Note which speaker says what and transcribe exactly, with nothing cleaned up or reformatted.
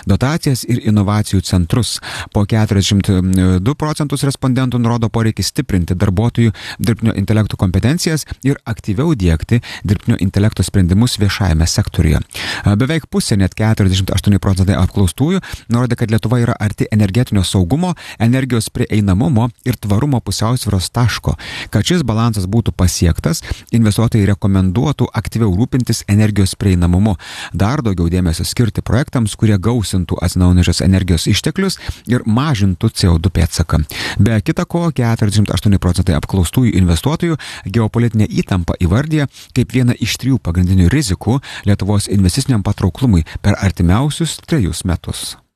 Speaker 1: dotacijas ir inovacijų centrus. Po keturiasdešimt du procentus respondentų nurodo poreikį stiprinti darbuotojų dirbtinio intelekto kompetencijas ir aktyviau diegti dirbtinio intelekto sprendimus viešajame sektoriuje. Beveik pusė, net keturiasdešimt aštuoni procentai apklaustųjų, nurodė, kad Lietuva yra arti energetinio saugumo, energijos prieinamumo ir tvarumo pusiausvyros taško. Kad šis balansas būtų pasiektas, investuotojai rekomenduotų aktyviau rūpintis energijos prieinamumu, dar daugiau dėmesio skirti projektams, kurie gausintų atsinaujinančios energijos išteklius ir mažintų C O du pėdsaką. Be kita ko, keturiasdešimt aštuoni procentai apklaustųjų investuotojų geopolitinę įtampą įvardija kaip vieną iš trijų pagrindinių rizikų Lietuvos investiciniam patrauklumui per artimiausius trejus metus.